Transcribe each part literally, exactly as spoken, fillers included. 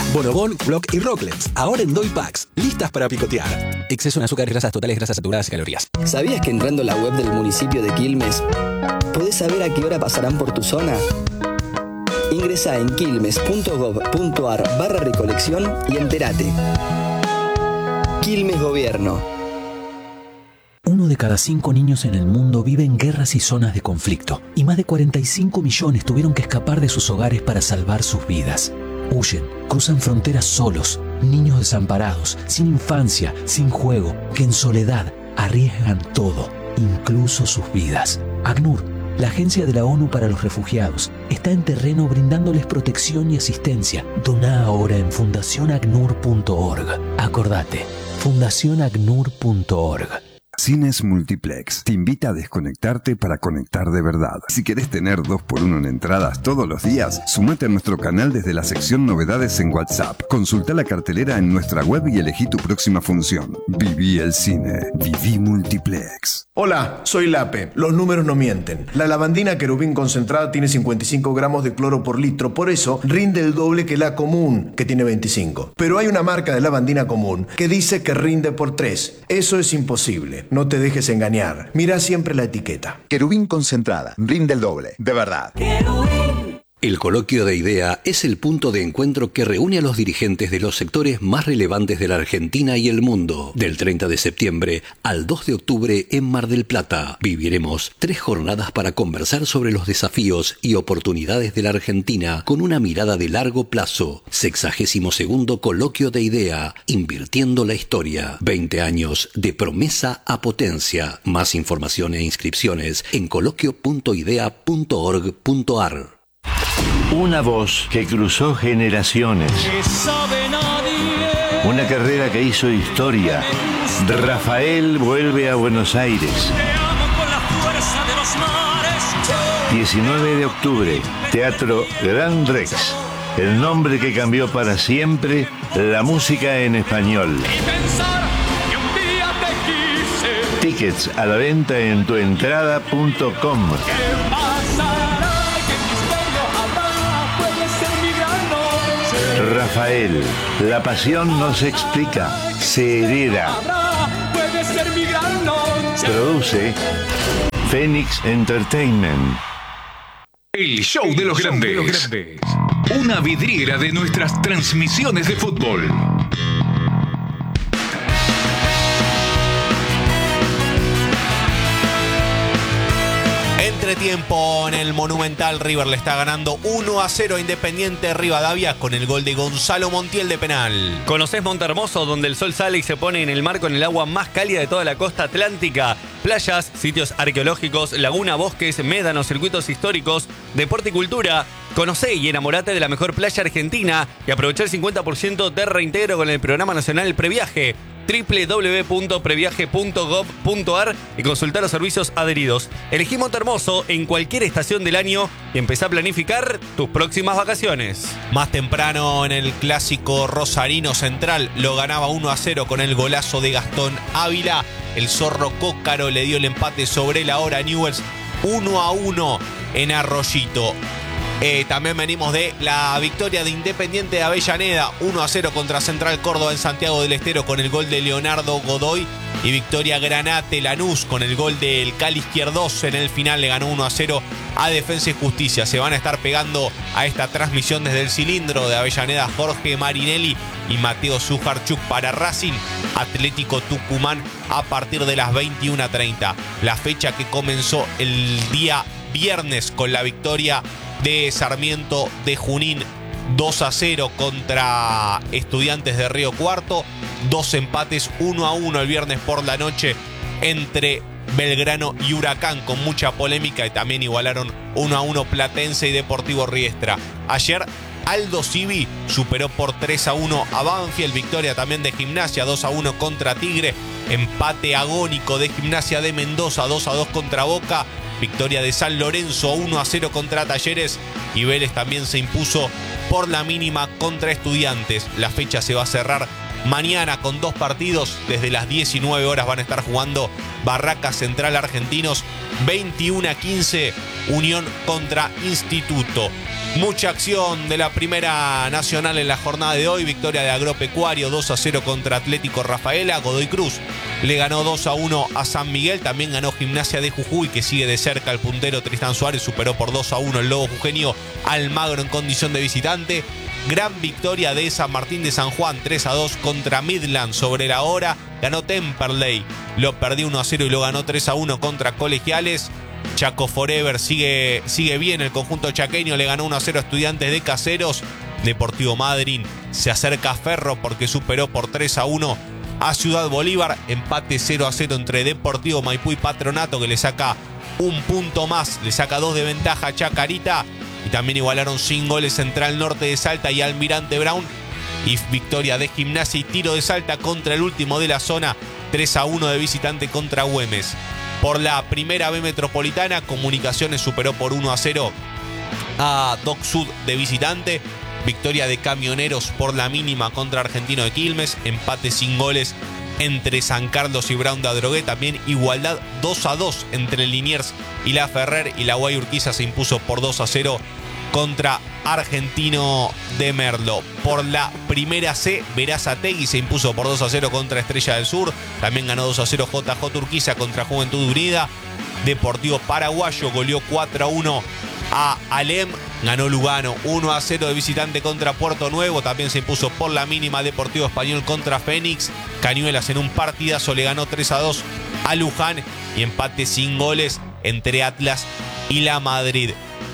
Bonobón, Block y Rocklets, ahora en Doy Packs, listas para picotear. Exceso en azúcares, grasas totales, grasas saturadas y calorías. ¿Sabías que entrando a la web del municipio de Quilmes podés saber a qué hora pasarán por tu zona? Ingresa en quilmes.gov.ar barra recolección y entérate. Quilmes Gobierno. Uno de cada cinco niños en el mundo vive en guerras y zonas de conflicto, y más de cuarenta y cinco millones tuvieron que escapar de sus hogares para salvar sus vidas. Huyen, cruzan fronteras solos, niños desamparados, sin infancia, sin juego, que en soledad arriesgan todo, incluso sus vidas. ACNUR, la Agencia de la ONU para los Refugiados, está en terreno brindándoles protección y asistencia. Doná ahora en fundación acnur punto org. Acordate, fundación acnur punto org. Cines Multiplex te invita a desconectarte para conectar de verdad. Si querés tener dos por uno en entradas todos los días, sumate a nuestro canal desde la sección Novedades en WhatsApp. Consulta la cartelera en nuestra web y elegí tu próxima función. Viví el cine. Viví Multiplex. Hola, soy Lape. Los números no mienten. La lavandina Querubín concentrada tiene cincuenta y cinco gramos de cloro por litro, por eso rinde el doble que la común, que tiene veinticinco. Pero hay una marca de lavandina común que dice que rinde por tres. Eso es imposible. No te dejes engañar. Mira siempre la etiqueta. Querubín concentrada. Rinde el doble. De verdad. El Coloquio de Idea es el punto de encuentro que reúne a los dirigentes de los sectores más relevantes de la Argentina y el mundo. Del treinta de septiembre al dos de octubre en Mar del Plata. Viviremos tres jornadas para conversar sobre los desafíos y oportunidades de la Argentina con una mirada de largo plazo. sexagésimo segundo Coloquio de Idea. Invirtiendo la historia. veinte años de promesa a potencia. Más información e inscripciones en coloquio punto idea punto org punto ar. Una voz que cruzó generaciones. Una carrera que hizo historia. Rafael vuelve a Buenos Aires. diecinueve de octubre, Teatro Gran Rex. El nombre que cambió para siempre la música en español. Tickets a la venta en tuentrada punto com. Rafael, la pasión no se explica, se hereda. Produce Phoenix Entertainment. El show de los grandes. Una vidriera de nuestras transmisiones de fútbol. Entretiempo en el Monumental. River le está ganando uno a cero a Independiente Rivadavia con el gol de Gonzalo Montiel de penal. ¿Conocés Montehermoso, donde el sol sale y se pone en el mar con el agua más cálida de toda la costa atlántica? Playas, sitios arqueológicos, laguna, bosques, médanos, circuitos históricos, deporte y cultura. Conocé y enamorate de la mejor playa argentina y aprovecha el cincuenta por ciento de reintegro con el Programa Nacional Previaje. doble u doble u doble u punto previaje punto gov punto ar y consultar los servicios adheridos. Elegí Montehermoso en cualquier estación del año y empezá a planificar tus próximas vacaciones. Más temprano en el clásico rosarino Central lo ganaba uno a cero con el golazo de Gastón Ávila. El zorro Cócaro le dio el empate sobre la hora Newell's uno a uno en Arroyito. Eh, también venimos de la victoria de Independiente de Avellaneda, uno a cero contra Central Córdoba en Santiago del Estero con el gol de Leonardo Godoy. Y victoria Granate Lanús con el gol del Cali Izquierdos. En el final le ganó uno a cero a Defensa y Justicia. Se van a estar pegando a esta transmisión desde el cilindro de Avellaneda Jorge Marinelli y Mateo Sujarchuk para Racing Atlético Tucumán a partir de las veintiuna treinta. La fecha que comenzó el día viernes con la victoria de Sarmiento de Junín dos a cero contra Estudiantes de Río Cuarto. Dos empates uno a uno el viernes por la noche entre Belgrano y Huracán con mucha polémica, y también igualaron uno a uno Platense y Deportivo Riestra. Ayer Aldo Civi superó por tres a uno a Banfield. Victoria también de Gimnasia dos a uno contra Tigre. Empate agónico de Gimnasia de Mendoza dos a dos contra Boca. Victoria de San Lorenzo uno a cero contra Talleres, y Vélez también se impuso por la mínima contra Estudiantes. La fecha se va a cerrar Mañana con dos partidos, desde las diecinueve horas van a estar jugando Barracas Central Argentinos, veintiuno a quince, Unión contra Instituto. Mucha acción de la Primera Nacional en la jornada de hoy. Victoria de Agropecuario dos a cero contra Atlético Rafaela. Godoy Cruz le ganó dos a uno a San Miguel. También ganó Gimnasia de Jujuy, que sigue de cerca el puntero Tristan Suárez. Superó por dos a uno el Lobo Jujeño Almagro en condición de visitante. Gran victoria de San Martín de San Juan, tres a dos contra Midland sobre la hora. Ganó Temperley, lo perdió uno a cero y lo ganó tres a uno contra Colegiales. Chaco Forever sigue, sigue bien el conjunto chaqueño, le ganó uno a cero a Estudiantes de Caseros. Deportivo Madryn se acerca a Ferro porque superó por tres a uno a Ciudad Bolívar. Empate cero a cero entre Deportivo Maipú y Patronato, que le saca un punto más, le saca dos de ventaja a Chacarita. Y también igualaron sin goles Central Norte de Salta y Almirante Brown. Y victoria de Gimnasia y Tiro de Salta contra el último de la zona, tres a uno de visitante contra Güemes. Por la primera B metropolitana, Comunicaciones superó por uno a cero a Doc Sud de visitante. Victoria de Camioneros por la mínima contra Argentino de Quilmes. Empate sin goles entre San Carlos y Brown de Adrogué. También igualdad dos a dos entre Liniers y La Ferrer. Y la Guay Urquiza se impuso por dos a cero contra Argentino de Merlo. Por la primera C, Verazategui se impuso por dos a cero contra Estrella del Sur. También ganó dos a cero J J Urquiza contra Juventud Unida. Deportivo Paraguayo goleó cuatro a uno a Alem. Ganó Lugano uno a cero de visitante contra Puerto Nuevo. También se impuso por la mínima Deportivo Español contra Fénix. Cañuelas en un partidazo le ganó tres a dos a Luján. Y empate sin goles entre Atlas y la Madrid.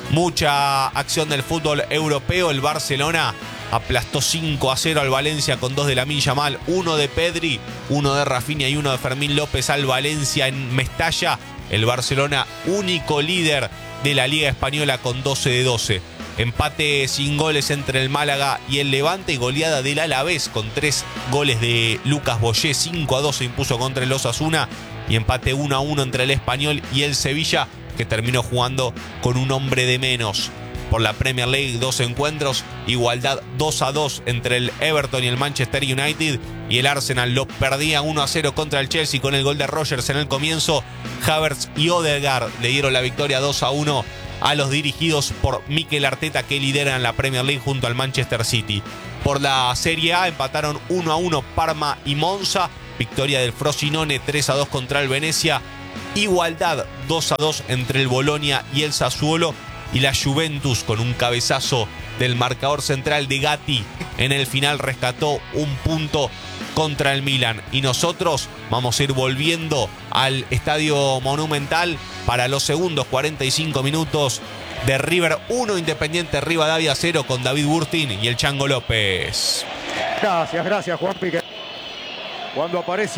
Mucha acción del fútbol europeo. El Barcelona aplastó cinco a cero al Valencia con dos de Lamine Yamal, uno de Pedri, uno de Rafinha y uno de Fermín López al Valencia en Mestalla. El Barcelona, único líder de la Liga Española con doce de doce. Empate sin goles entre el Málaga y el Levante y goleada del Alavés con tres goles de Lucas Boyé. cinco a dos se impuso contra el Osasuna y empate uno a uno entre el Español y el Sevilla, que terminó jugando con un hombre de menos. Por la Premier League, dos encuentros, igualdad dos a dos entre el Everton y el Manchester United, y el Arsenal lo perdía uno a cero contra el Chelsea con el gol de Rodgers en el comienzo. Havertz y Odegaard le dieron la victoria dos a uno a los dirigidos por Mikel Arteta, que lideran la Premier League junto al Manchester City. Por la Serie A empataron uno a uno Parma y Monza, victoria del Frosinone tres a dos contra el Venecia. Igualdad dos a dos entre el Bolonia y el Sassuolo, y la Juventus, con un cabezazo del marcador central de Gatti en el final, rescató un punto contra el Milan. Y nosotros vamos a ir volviendo al Estadio Monumental para los segundos cuarenta y cinco minutos de River uno, Independiente Rivadavia cero, con David Burtin y el Chango López. Gracias, gracias Juan Pique. Cuando aparece